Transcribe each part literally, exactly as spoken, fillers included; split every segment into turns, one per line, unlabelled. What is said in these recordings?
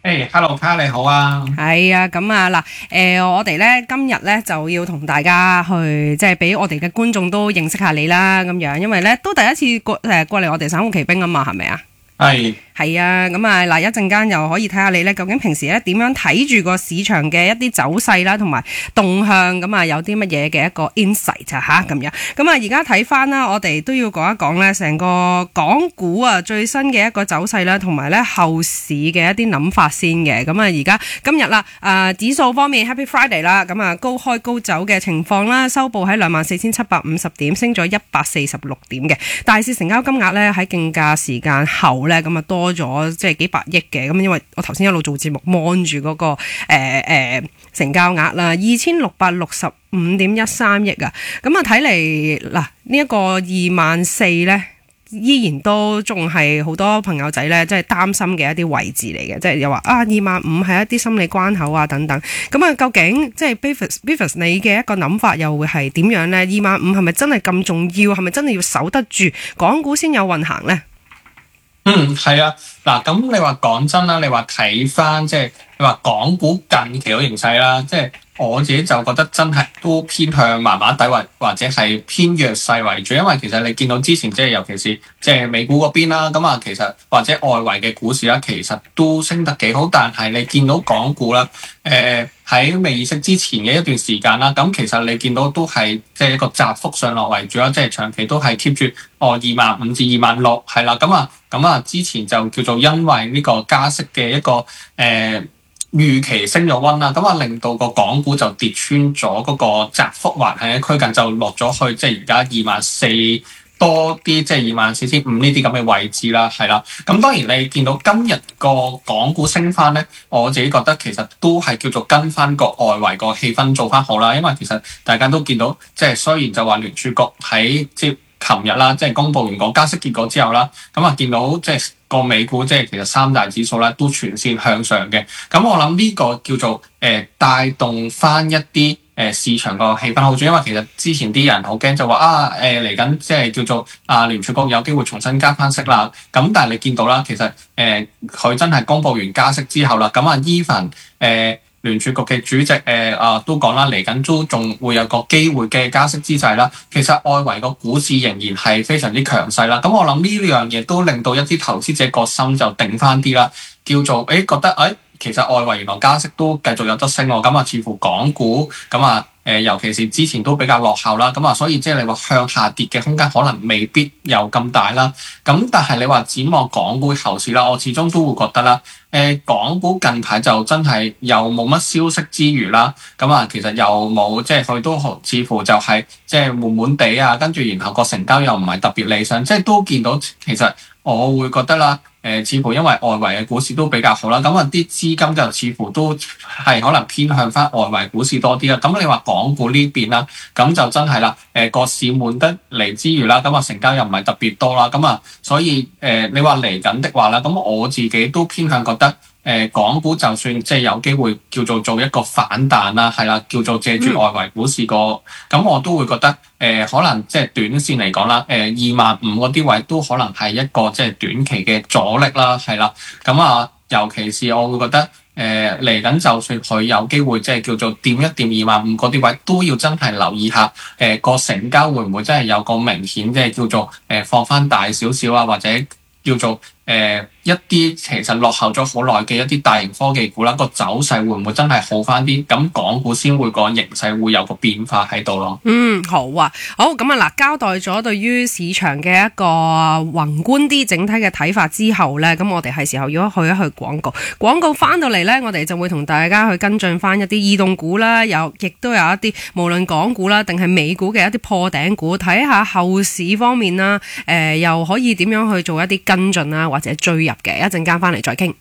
誒，hello 卡你好啊。
係啊，咁啊嗱，誒，我哋咧今日咧就要同大家去，即係俾我哋嘅觀眾都認識下你啦，咁樣，因為咧都第一次過誒過嚟我哋省會奇兵啊嘛，係咪啊？
係
係啊，咁啊嗱，一陣間又可以睇下你咧，究竟平時咧點樣睇住個市場嘅一啲走勢啦，同埋動向，咁啊有啲乜嘢嘅一個 insight 啊吓咁樣。咁啊而家睇翻啦，我哋都要講一講咧，成個港股啊最新嘅一個走勢啦，同埋咧後市嘅一啲諗法先嘅。咁啊而家今日啦，啊指數方面 Happy Friday 啦，咁啊高開高走嘅情況啦，收報喺兩萬四千七百五十點，升咗一百四十六點嘅。大市成交金額咧喺競價時間後咧，咁啊多咗即係幾百億嘅。咁因為我頭先一路做節目望住嗰個誒誒、呃呃、成交額啦，二千六百六十五點一三億啊。咁啊睇嚟嗱呢一個二萬四咧，依然都仲係好多朋友仔咧，即係擔心嘅一啲位置嚟嘅，即係又話啊二萬五係一啲心理關口啊等等。咁啊究竟即係 Beavis Beavis 你嘅一個諗法又會係點樣咧？二萬五係咪真係咁重要？係咪真係要守得住港股先有運行咧？
嗯，係啊，嗱，咁你話講真啦，你話睇翻即係你話港股近期嘅形勢啦，即係我自己就覺得真係都偏向麻麻地或或者係偏弱勢為主，因為其實你見到之前即係尤其是即係美股嗰邊啦，咁啊其實或者外圍嘅股市啦，其實都升得幾好，但係你見到港股啦，誒、呃。喺未議息之前嘅一段時間啦，咁其實你見到都係即係一個窄幅上落為主啦，即係長期都係 keep 住哦二萬五至二萬六係啦，咁啊咁啊之前就叫做因為呢個加息嘅一個誒、呃、預期升咗溫啦，咁啊令到個港股就跌穿咗嗰個窄幅橫行嘅區間，就落咗去即係而家二萬四。多啲即係二萬四千五呢啲咁嘅位置啦，係啦。咁當然你見到今日個港股升翻咧，我自己覺得其實都係叫做跟翻個外圍個氣氛做翻好啦。因為其實大家都見到，即係雖然就話聯儲局喺即係琴日啦，即係公佈完個加息結果之後啦，咁啊見到即係個美股即係其實三大指數咧都全線向上嘅。咁我諗呢個叫做誒、呃、帶動翻一啲。誒市場個氣氛好轉，因為其實之前啲人好驚就話啊誒嚟緊即係叫做啊聯儲局有機會重新加翻息啦。咁但係你見到啦，其實誒佢、呃、真係公佈完加息之後啦，咁啊 even 誒聯儲局嘅主席誒、呃、啊都講啦，嚟緊都仲會有個機會嘅加息之際啦。其實外圍個股市仍然係非常之強勢啦。咁我諗呢樣嘢都令到一啲投資者個心就定翻啲啦，叫做誒、欸、覺得誒。欸其實外圍原來加息都繼續有得升喎，咁啊似乎港股咁啊誒，尤其是之前都比較落後啦，咁啊所以即係你話向下跌嘅空間可能未必有咁大啦。咁但係你話展望港股後市啦，我始終都會覺得啦，誒港股近排就真係又冇乜消息之餘啦，咁啊其實又冇即係佢都似乎就係即係悶悶地啊，跟住然後個成交又唔係特別理想，即係都見到其實我會覺得啦。誒、呃，似乎因為外圍嘅股市都比較好啦，咁啊啲資金就似乎都係可能偏向翻外圍股市多啲啦。咁你話港股呢邊啦，咁就真係啦，誒、呃、個市悶得嚟之餘啦，咁啊成交又唔係特別多啦，咁啊所以誒、呃、你話嚟緊的話啦，咁我自己都偏向覺得誒、呃、港股就算即係有機會叫做做一個反彈啦，係啦，叫做借住外圍股市個，咁、嗯、我都會覺得。誒、呃、可能即係短線嚟講啦，誒二萬五嗰啲位都可能係一個即係短期嘅阻力啦，係啦。咁啊，尤其是我會覺得誒嚟緊，就算佢有機會即係叫做掂一掂二萬五嗰啲位，都要真係留意下誒、呃、個成交會唔會真係有個明顯即係叫做誒、呃、放翻大少少啊，或者叫做誒、呃、一啲其實落後咗好耐嘅一啲大型科技股啦，個走勢會唔會真係好翻啲？咁港股先會個形勢會有個變化喺度咯。
嗯，好啊，好咁啊嗱，交代咗對於市場嘅一個宏觀啲整體嘅睇法之後咧，咁我哋係時候要去一去廣告。廣告翻到嚟咧，我哋就會同大家去跟進翻一啲異動股啦，有亦都有一啲無論港股啦定係美股嘅一啲破頂股，睇下後市方面啦，誒、呃、又可以點樣去做一啲跟進啊，或者追入嘅。一陣間翻嚟再傾。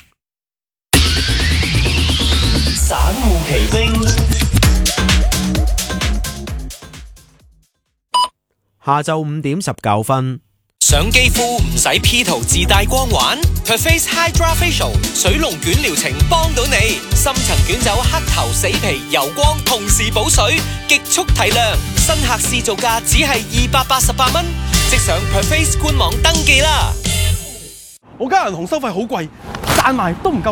散戶奇兵，
下晝五點十九分。
上肌膚唔使 P 圖自帶光環 ，Perface Hydra Facial 水龍捲療程幫到你，深層捲走黑頭死皮油光，同時補水，極速提亮。新客試造價只係二百八十八蚊，即上 Perface 官網登記啦。
我間銀行收費好貴，賺埋都唔夠